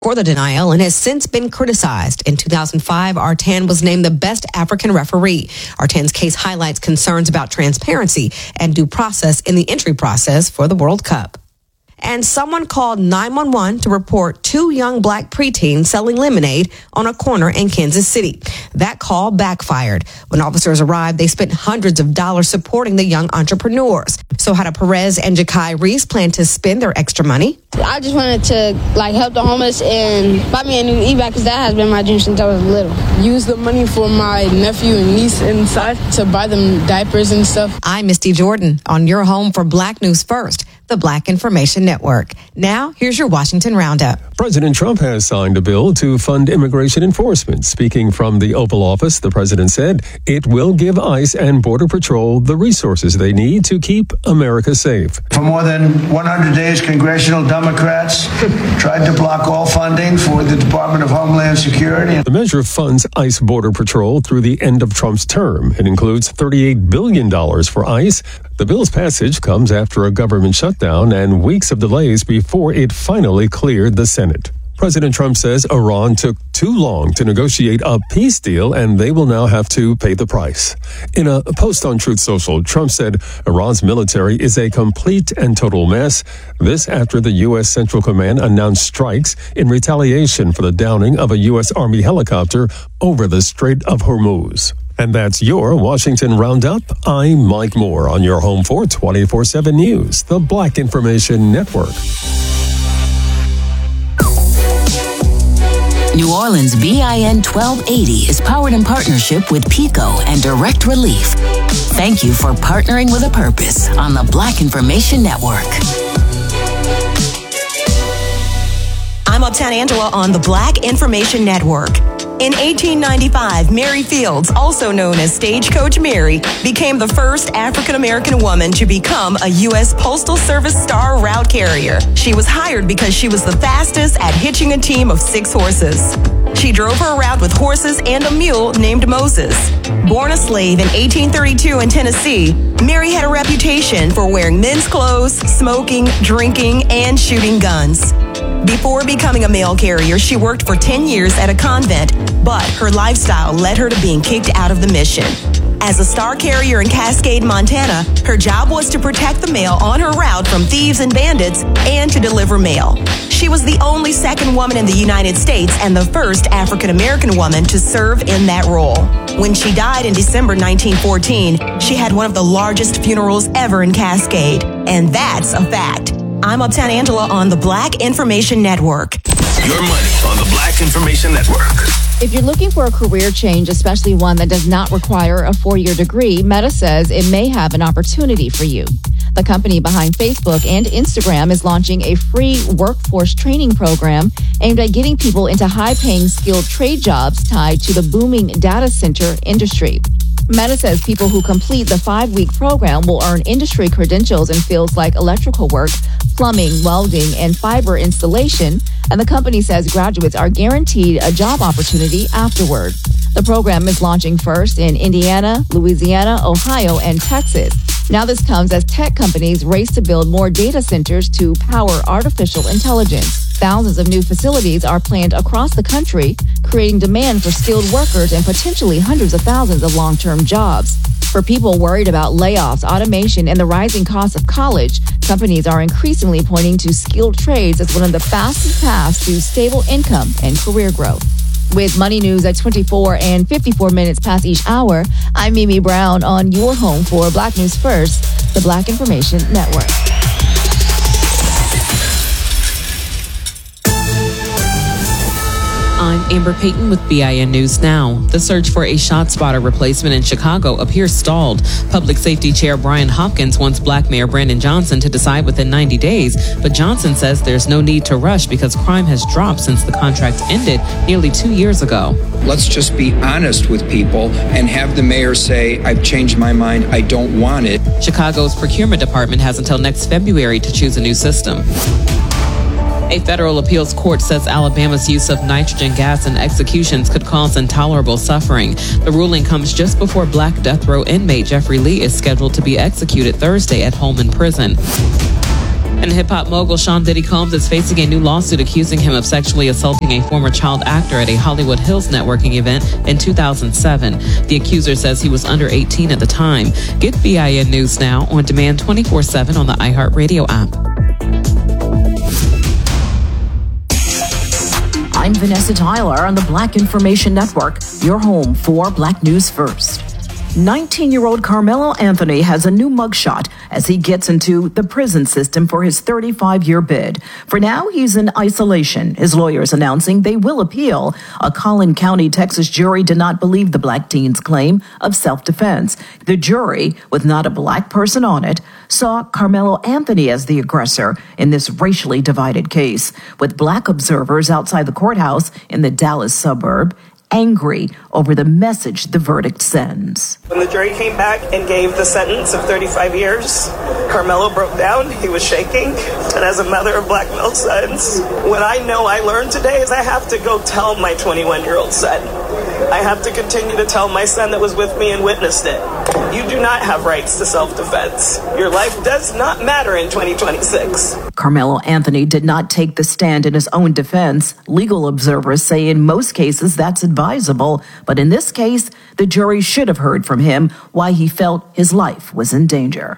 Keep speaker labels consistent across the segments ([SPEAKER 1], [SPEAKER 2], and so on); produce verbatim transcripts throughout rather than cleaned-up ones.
[SPEAKER 1] for the denial and has since been criticized. In two thousand five, Artan was named the best African referee. Artan's case highlights concerns about transparency and due process in the entry process for the World Cup. And someone called nine one one to report two young black preteens selling lemonade on a corner in Kansas City. That call backfired. When officers arrived, they spent hundreds of dollars supporting the young entrepreneurs. So how do Perez and Jakai Reese plan to spend their extra money?
[SPEAKER 2] I just wanted to like help the homeless and buy me a new e-bike because that has been my dream since I was little.
[SPEAKER 3] Use the money for my nephew and niece inside to buy them diapers and stuff.
[SPEAKER 1] I'm Misty Jordan on your home for Black News First, the Black Information Network. Now, here's your Washington Roundup.
[SPEAKER 4] President Trump has signed a bill to fund immigration enforcement. Speaking from the Oval Office, the president said it will give ICE and Border Patrol the resources they need to keep America safe.
[SPEAKER 5] For more than one hundred days, congressional Democrats tried to block all funding for the Department of Homeland Security.
[SPEAKER 4] The measure funds ICE Border Patrol through the end of Trump's term. It includes thirty-eight billion dollars for ICE. The bill's passage comes after a government shutdown and weeks of delays before it finally cleared the Senate. President Trump says Iran took too long to negotiate a peace deal and they will now have to pay the price. In a post on Truth Social, Trump said Iran's military is a complete and total mess. This after the U S Central Command announced strikes in retaliation for the downing of a U S Army helicopter over the Strait of Hormuz. And that's your Washington Roundup. I'm Mike Moore on your home for twenty-four seven News, the Black Information Network.
[SPEAKER 6] New Orleans B I N twelve eighty is powered in partnership with PECO and Direct Relief. Thank you for partnering with a purpose on the Black Information Network.
[SPEAKER 7] I'm Uptown Angela on the Black Information Network. In eighteen ninety-five, Mary Fields, also known as Stagecoach Mary, became the first African-American woman to become a U S Postal Service Star Route Carrier. She was hired because she was the fastest at hitching a team of six horses. She drove her around with horses and a mule named Moses. Born a slave in eighteen thirty-two in Tennessee, Mary had a reputation for wearing men's clothes, smoking, drinking, and shooting guns. Before becoming a mail carrier, she worked for ten years at a convent, but her lifestyle led her to being kicked out of the mission. As a star carrier in Cascade, Montana, her job was to protect the mail on her route from thieves and bandits and to deliver mail. She was the only second woman in the United States and the first African-American woman to serve in that role. When she died in December nineteen fourteen, she had one of the largest funerals ever in Cascade, and that's a fact. I'm Uptown Angela on the Black Information Network.
[SPEAKER 8] Your money on the Black Information Network.
[SPEAKER 9] If you're looking for a career change, especially one that does not require a four-year degree, Meta says it may have an opportunity for you. The company behind Facebook and Instagram is launching a free workforce training program aimed at getting people into high-paying skilled trade jobs tied to the booming data center industry. Meta says people who complete the five-week program will earn industry credentials in fields like electrical work, plumbing, welding, and fiber installation, and the company says graduates are guaranteed a job opportunity afterward. The program is launching first in Indiana, Louisiana, Ohio, and Texas. Now this comes as tech companies race to build more data centers to power artificial intelligence. Thousands of new facilities are planned across the country, creating demand for skilled workers and potentially hundreds of thousands of long-term jobs. For people worried about layoffs, automation, and the rising cost of college, companies are increasingly pointing to skilled trades as one of the fastest paths to stable income and career growth. With Money News at twenty-four and fifty-four minutes past each hour, I'm Mimi Brown on your home for Black News First, the Black Information Network.
[SPEAKER 10] I'm Amber Payton with B I N News Now. The search for a ShotSpotter replacement in Chicago appears stalled. Public Safety Chair Brian Hopkins wants Black Mayor Brandon Johnson to decide within ninety days, but Johnson says there's no need to rush because crime has dropped since the contract ended nearly two years ago.
[SPEAKER 11] Let's just be honest with people and have the mayor say, I've changed my mind, I don't want it.
[SPEAKER 10] Chicago's procurement department has until next February to choose a new system. A federal appeals court says Alabama's use of nitrogen gas in executions could cause intolerable suffering. The ruling comes just before Black death row inmate Jeffrey Lee is scheduled to be executed Thursday at Holman Prison. And hip-hop mogul Sean Diddy Combs is facing a new lawsuit accusing him of sexually assaulting a former child actor at a Hollywood Hills networking event in two thousand seven. The accuser says he was under eighteen at the time. Get B I N News Now on demand twenty-four seven on the iHeartRadio app.
[SPEAKER 6] I'm Vanessa Tyler on the Black Information Network, your home for Black News First. nineteen-year-old Carmelo Anthony has a new mugshot as he gets into the prison system for his thirty-five-year bid. For now, he's in isolation. His lawyers announcing they will appeal. A Collin County, Texas jury did not believe the black teen's claim of self-defense. The jury, with not a black person on it, saw Carmelo Anthony as the aggressor in this racially divided case, with black observers outside the courthouse in the Dallas suburb angry over the message the verdict sends.
[SPEAKER 12] When the jury came back and gave the sentence of thirty-five years, Carmelo broke down. He was shaking. And as a mother of black male sons, what I know I learned today is I have to go tell my twenty-one-year-old son. I have to continue to tell my son that was with me and witnessed it. You do not have rights to self-defense. Your life does not matter in twenty twenty-six.
[SPEAKER 6] Carmelo Anthony did not take the stand in his own defense. Legal observers say in most cases that's advisable, but in this case, the jury should have heard from him why he felt his life was in danger.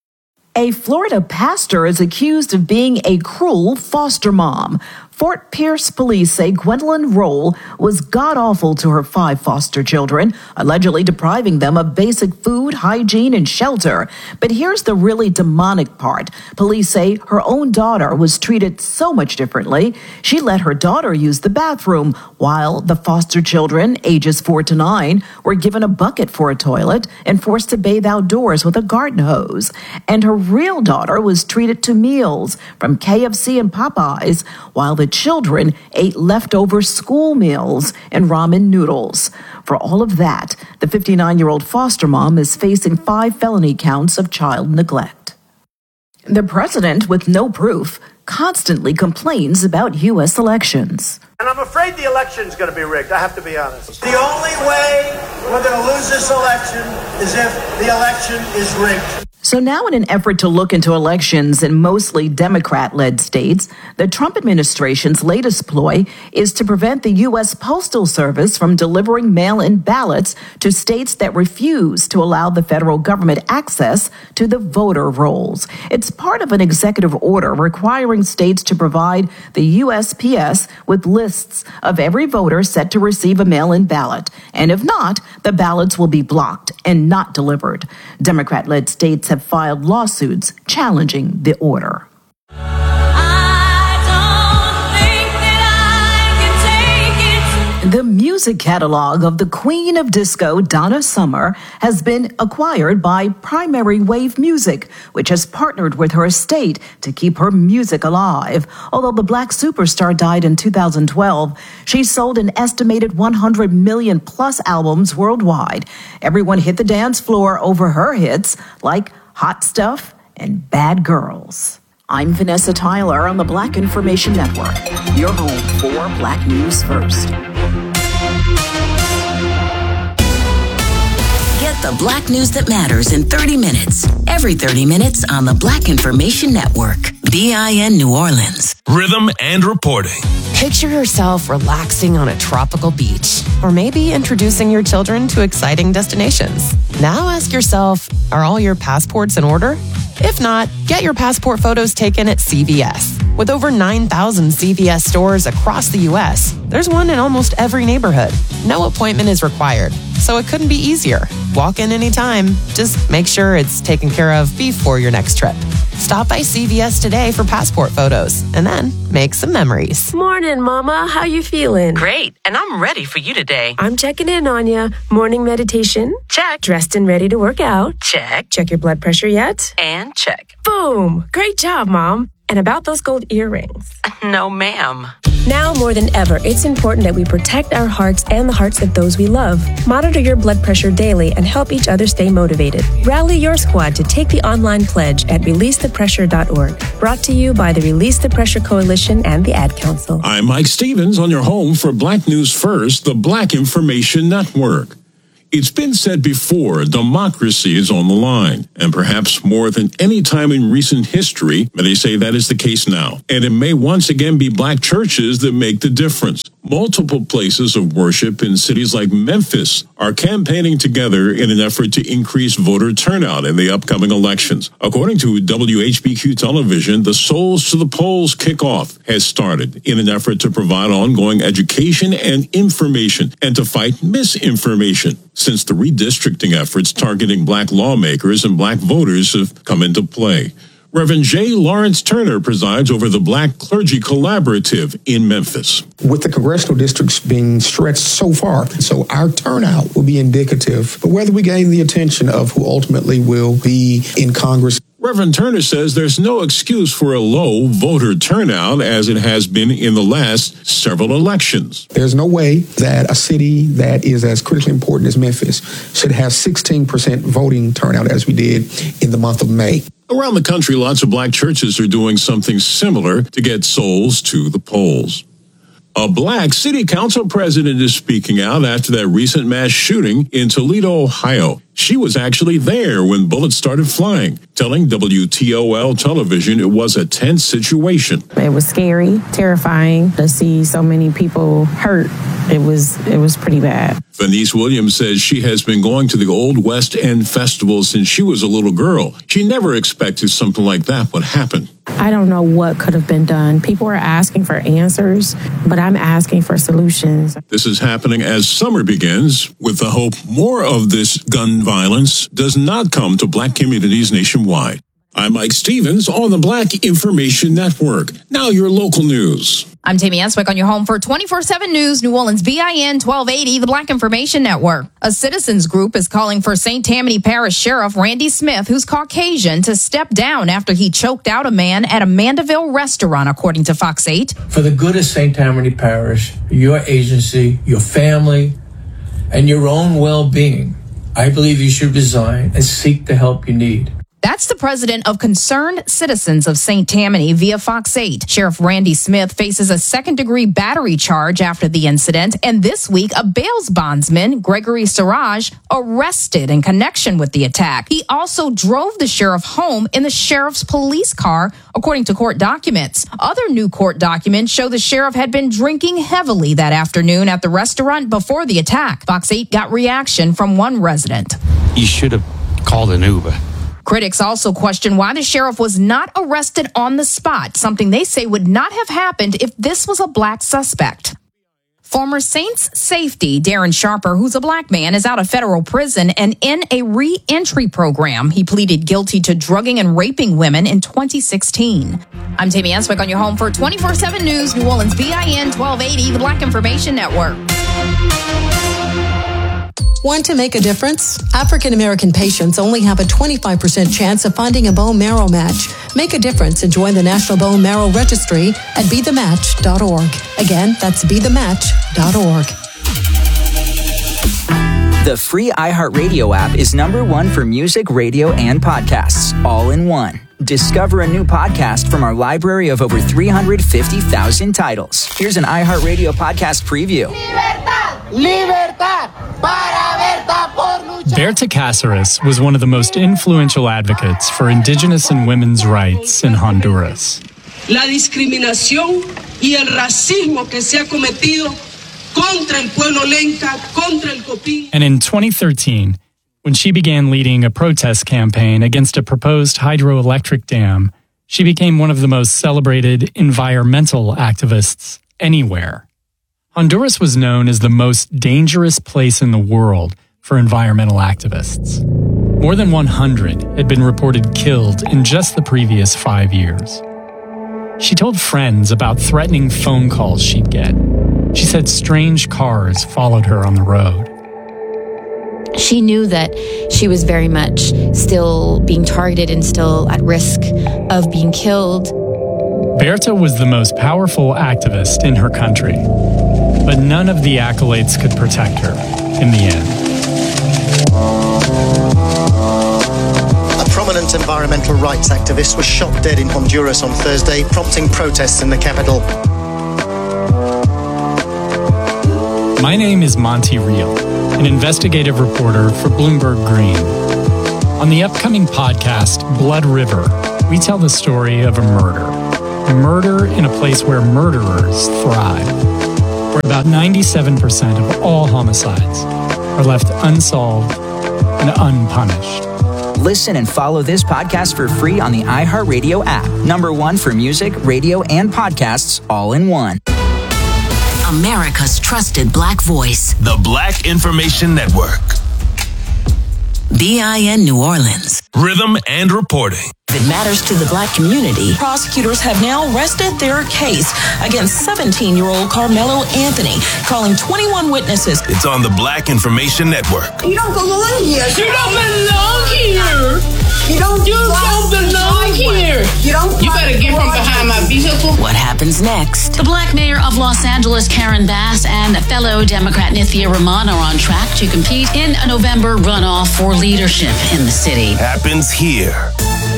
[SPEAKER 6] A Florida pastor is accused of being a cruel foster mom. Fort Pierce police say Gwendolyn Roll was god-awful to her five foster children, allegedly depriving them of basic food, hygiene, and shelter. But here's the really demonic part. Police say her own daughter was treated so much differently. She let her daughter use the bathroom, while the foster children, ages four to nine, were given a bucket for a toilet and forced to bathe outdoors with a garden hose. And her real daughter was treated to meals from K F C and Popeyes, while the children ate leftover school meals and ramen noodles. For all of that, the fifty-nine-year-old foster mom is facing five felony counts of child neglect. The president, with no proof, constantly complains about U S elections.
[SPEAKER 13] And I'm afraid the election's going to be rigged, I have to be honest. The only way we're going to lose this election is if the election is rigged.
[SPEAKER 6] So now, in an effort to look into elections in mostly Democrat-led states, the Trump administration's latest ploy is to prevent the U S Postal Service from delivering mail-in ballots to states that refuse to allow the federal government access to the voter rolls. It's part of an executive order requiring states to provide the U S P S with lists of every voter set to receive a mail-in ballot. And if not, the ballots will be blocked and not delivered. Democrat-led states have filed lawsuits challenging the order. The music catalog of the Queen of Disco, Donna Summer, has been acquired by Primary Wave Music, which has partnered with her estate to keep her music alive. Although the black superstar died in two thousand twelve, she sold an estimated one hundred million plus albums worldwide. Everyone hit the dance floor over her hits like Hot Stuff and Bad Girls. I'm Vanessa Tyler on the Black Information Network, your home for Black News First.
[SPEAKER 14] Get the Black news that matters in thirty minutes. Every thirty minutes on the Black Information Network. B I N New Orleans.
[SPEAKER 8] Rhythm and reporting.
[SPEAKER 15] Picture yourself relaxing on a tropical beach, or maybe introducing your children to exciting destinations. Now ask yourself, are all your passports in order? If not, get your passport photos taken at C V S. With over nine thousand C V S stores across the U S, there's one in almost every neighborhood. No appointment is required, so it couldn't be easier. Walk in anytime. Just make sure it's taken care of before your next trip. Stop by C V S today for passport photos, and then make some memories.
[SPEAKER 16] Morning, Mama. How you feeling?
[SPEAKER 17] Great, and I'm ready for you today.
[SPEAKER 16] I'm checking in on you. Morning meditation?
[SPEAKER 17] Check.
[SPEAKER 16] Dressed and ready to work out?
[SPEAKER 17] Check.
[SPEAKER 16] Check your blood pressure yet?
[SPEAKER 17] And check.
[SPEAKER 16] Boom! Great job, Mom. And about those gold earrings?
[SPEAKER 17] No, ma'am.
[SPEAKER 16] Now more than ever, it's important that we protect our hearts and the hearts of those we love. Monitor your blood pressure daily and help each other stay motivated. Rally your squad to take the online pledge at release the pressure dot org. Brought to you by the Release the Pressure Coalition and the Ad Council.
[SPEAKER 18] I'm Mike Stevens on your home for Black News First, the Black Information Network. It's been said before, democracy is on the line, and perhaps more than any time in recent history, many say that is the case now. And it may once again be black churches that make the difference. Multiple places of worship in cities like Memphis are campaigning together in an effort to increase voter turnout in the upcoming elections. According to W H B Q Television, the Souls to the Polls kickoff has started in an effort to provide ongoing education and information and to fight misinformation, since the redistricting efforts targeting black lawmakers and black voters have come into play. Reverend J. Lawrence Turner presides over the Black Clergy Collaborative in Memphis.
[SPEAKER 19] With the congressional districts being stretched so far, so our turnout will be indicative of whether we gain the attention of who ultimately will be in Congress.
[SPEAKER 18] Reverend Turner says there's no excuse for a low voter turnout as it has been in the last several elections.
[SPEAKER 19] There's no way that a city that is as critically important as Memphis should have sixteen percent voting turnout as we did in the month of May.
[SPEAKER 18] Around the country, lots of black churches are doing something similar to get souls to the polls. A black city council president is speaking out after that recent mass shooting in Toledo, Ohio. She was actually there when bullets started flying, telling W T O L television it was a tense situation.
[SPEAKER 20] It was scary, terrifying to see so many people hurt. It was it was pretty bad.
[SPEAKER 18] Venice Williams says she has been going to the Old West End Festival since she was a little girl. She never expected something like that would happen.
[SPEAKER 20] I don't know what could have been done. People are asking for answers, but I'm asking for solutions.
[SPEAKER 18] This is happening as summer begins, with the hope more of this gun violence does not come to black communities nationwide. I'm Mike Stevens on the Black Information Network. Now your local news.
[SPEAKER 9] I'm Tammy Answick on your home for twenty-four seven News, New Orleans B I N twelve eighty, the Black Information Network. A citizens group is calling for Saint Tammany Parish Sheriff Randy Smith, who's Caucasian, to step down after he choked out a man at a Mandeville restaurant, according to Fox eight.
[SPEAKER 21] For the good of Saint Tammany Parish, your agency, your family, and your own well-being, I believe you should resign and seek the help you need.
[SPEAKER 9] That's the president of Concerned Citizens of Saint Tammany via Fox eight. Sheriff Randy Smith faces a second-degree battery charge after the incident, and this week a bail bondsman, Gregory Siraj, arrested in connection with the attack. He also drove the sheriff home in the sheriff's police car, according to court documents. Other new court documents show the sheriff had been drinking heavily that afternoon at the restaurant before the attack. Fox eight got reaction from one resident.
[SPEAKER 22] You should have called an Uber.
[SPEAKER 9] Critics also question why the sheriff was not arrested on the spot, something they say would not have happened if this was a black suspect. Former Saints safety Darren Sharper, who's a black man, is out of federal prison and in a re-entry program. He pleaded guilty to drugging and raping women in twenty sixteen. I'm Tammy Answick on your home for twenty-four seven News, New Orleans B I N twelve eighty, the Black Information Network.
[SPEAKER 1] Want to make a difference? African American patients only have a twenty-five percent chance of finding a bone marrow match. Make a difference and join the National Bone Marrow Registry at be the match dot org. Again, that's be the match dot org.
[SPEAKER 23] The free iHeartRadio app is number one for music, radio, and podcasts, all in one. Discover a new podcast from our library of over three hundred fifty thousand titles. Here's an iHeartRadio podcast preview.
[SPEAKER 24] Libertad, libertad, para Berta por luchar.
[SPEAKER 25] Berta Cáceres was one of the most influential advocates for indigenous and women's rights in Honduras.
[SPEAKER 26] La discriminación y el racismo que se ha cometido contra el pueblo lenca, contra el Copín.
[SPEAKER 25] And in twenty thirteen, when she began leading a protest campaign against a proposed hydroelectric dam, she became one of the most celebrated environmental activists anywhere. Honduras was known as the most dangerous place in the world for environmental activists. More than one hundred had been reported killed in just the previous five years. She told friends about threatening phone calls she'd get. She said strange cars followed her on the road.
[SPEAKER 27] She knew that she was very much still being targeted and still at risk of being killed.
[SPEAKER 25] Berta was the most powerful activist in her country, but none of the accolades could protect her in the end.
[SPEAKER 28] A prominent environmental rights activist was shot dead in Honduras on Thursday, prompting protests in the capital.
[SPEAKER 25] My name is Monty Reel. an investigative reporter for Bloomberg Green. On the upcoming podcast, Blood River, we tell the story of a murder. A murder in a place where murderers thrive, where about ninety-seven percent of all homicides are left unsolved and unpunished.
[SPEAKER 23] Listen and follow this podcast for free on the iHeartRadio app. Number one for music, radio, and podcasts all in one.
[SPEAKER 14] America's trusted Black voice.
[SPEAKER 8] The Black Information Network.
[SPEAKER 14] B I N New Orleans.
[SPEAKER 8] Rhythm and reporting.
[SPEAKER 2] If it matters to the Black community, prosecutors have now rested their case against seventeen-year-old Carmelo Anthony, calling twenty-one witnesses.
[SPEAKER 8] It's on the Black Information Network.
[SPEAKER 24] You don't belong here.
[SPEAKER 26] You don't belong here.
[SPEAKER 24] You don't,
[SPEAKER 26] you don't belong here.
[SPEAKER 24] You don't.
[SPEAKER 26] You better get from behind my vehicle.
[SPEAKER 14] What happens next?
[SPEAKER 3] The Black mayor of Los Angeles, Karen Bass, and fellow Democrat Nithya Raman are on track to compete in a November runoff for leadership in the city.
[SPEAKER 8] Happens here.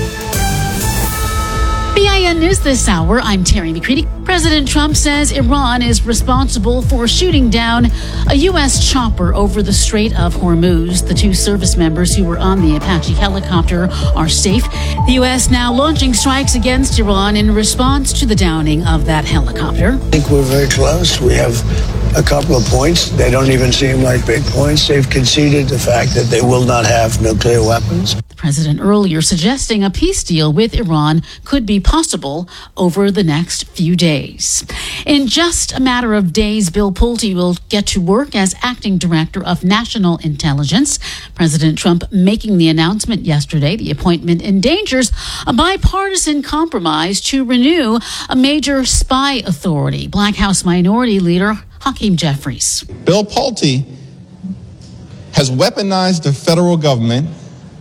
[SPEAKER 3] B I N News this hour, I'm Terry McCready. President Trump says Iran is responsible for shooting down a U S chopper over the Strait of Hormuz. The two service members who were on the Apache helicopter are safe. The U S now launching strikes against Iran in response to the downing of that helicopter.
[SPEAKER 4] I think we're very close. We have a couple of points. They don't even seem like big points. They've conceded the fact that they will not have nuclear weapons.
[SPEAKER 3] The president earlier suggesting a peace deal with Iran could be possible over the next few days. In just a matter of days, Bill Pulte will get to work as acting director of national intelligence. President Trump making the announcement yesterday. The appointment endangers a bipartisan compromise to renew a major spy authority. Black House Minority Leader Hakeem Jeffries.
[SPEAKER 5] Bill Pulte has weaponized the federal government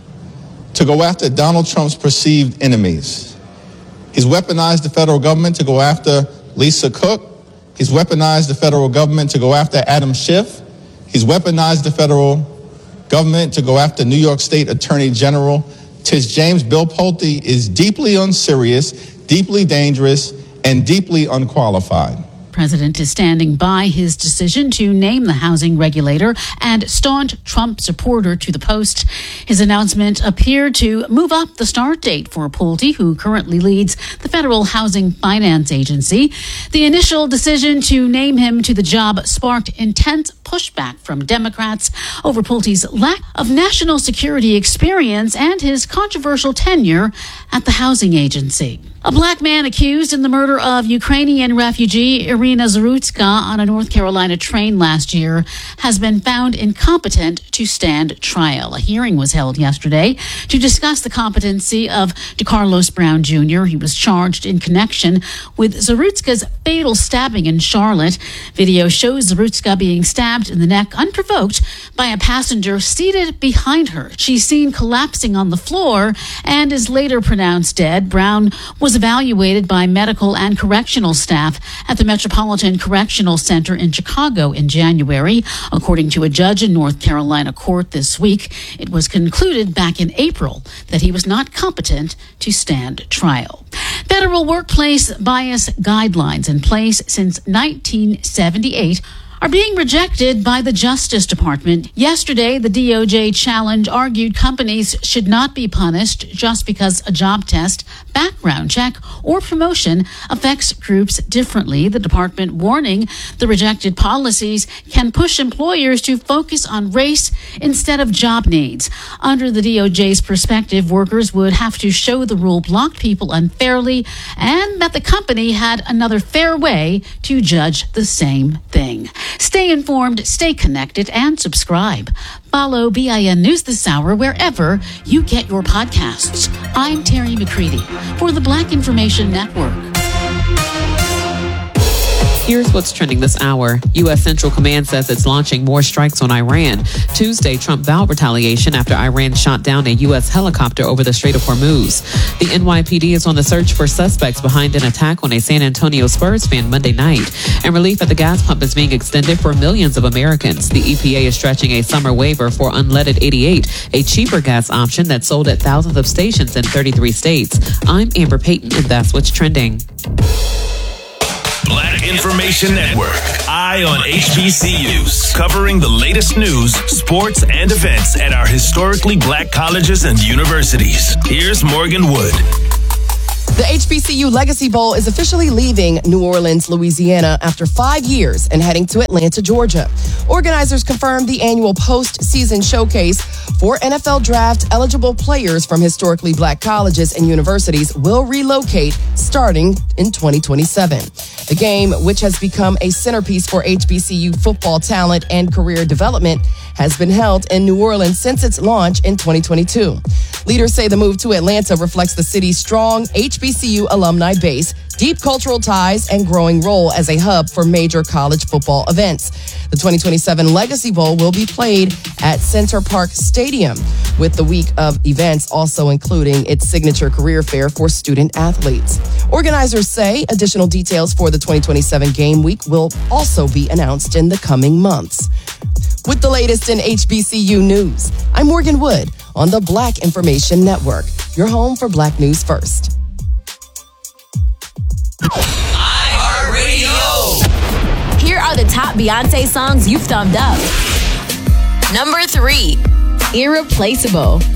[SPEAKER 5] to go after Donald Trump's perceived enemies. He's weaponized the federal government to go after Lisa Cook. He's weaponized the federal government to go after Adam Schiff. He's weaponized the federal government to go after New York State Attorney General Tish James. Bill Pulte is deeply unserious, deeply dangerous, and deeply unqualified.
[SPEAKER 3] The president is standing by his decision to name the housing regulator and staunch Trump supporter to the post. His announcement appeared to move up the start date for Pulte, who currently leads the Federal Housing Finance Agency. The initial decision to name him to the job sparked intense pushback from Democrats over Pulte's lack of national security experience and his controversial tenure at the housing agency. A black man accused in the murder of Ukrainian refugee Irina Zarutska on a North Carolina train last year has been found incompetent to stand trial. A hearing was held yesterday to discuss the competency of DeCarlos Brown Junior He was charged in connection with Zarutska's fatal stabbing in Charlotte. Video shows Zarutska being stabbed in the neck unprovoked by a passenger seated behind her. She's seen collapsing on the floor and is later pronounced dead. Brown was evaluated by medical and correctional staff at the Metropolitan Correctional Center in Chicago in January. According to a judge in North Carolina court this week, it was concluded back in April that he was not competent to stand trial. Federal workplace bias guidelines in place since nineteen seventy-eight are being rejected by the Justice Department. Yesterday, the D O J challenge argued companies should not be punished just because a job test, background check, or promotion affects groups differently. The department warning the rejected policies can push employers to focus on race instead of job needs. Under the D O J's perspective, workers would have to show the rule blocked people unfairly and that the company had another fair way to judge the same thing. Stay informed, stay connected, and subscribe. Follow B I N News This Hour wherever you get your podcasts. I'm Terry McCready for the Black Information Network.
[SPEAKER 7] Here's what's trending this hour. U S Central Command says it's launching more strikes on Iran. Tuesday, Trump vowed retaliation after Iran shot down a U S helicopter over the Strait of Hormuz. The N Y P D is on the search for suspects behind an attack on a San Antonio Spurs fan Monday night. And relief at the gas pump is being extended for millions of Americans. The E P A is stretching a summer waiver for unleaded eighty-eight, a cheaper gas option that's sold at thousands of stations in thirty-three states. I'm Amber Payton, and that's what's trending.
[SPEAKER 8] Black Information Network. Eye on H B C Us. Covering the latest news, sports, and events at our historically black colleges and universities. Here's Morgan Wood.
[SPEAKER 6] The H B C U Legacy Bowl is officially leaving New Orleans, Louisiana after five years and heading to Atlanta, Georgia. Organizers confirmed the annual postseason showcase for N F L draft eligible players from historically black colleges and universities will relocate starting in twenty twenty-seven. The game, which has become a centerpiece for H B C U football talent and career development, has been held in New Orleans since its launch in twenty twenty-two. Leaders say the move to Atlanta reflects the city's strong H B C U alumni base, deep cultural ties, and growing role as a hub for major college football events. The twenty twenty-seven Legacy Bowl will be played at Center Park Stadium, with the week of events also including its signature career fair for student athletes. Organizers say additional details for the twenty twenty-seven game week will also be announced in the coming months. With the latest in H B C U news, I'm Morgan Wood on the Black Information Network, your home for Black News First.
[SPEAKER 10] iHeartRadio. Here are the top Beyonce songs you've thumbed up. Number three, Irreplaceable.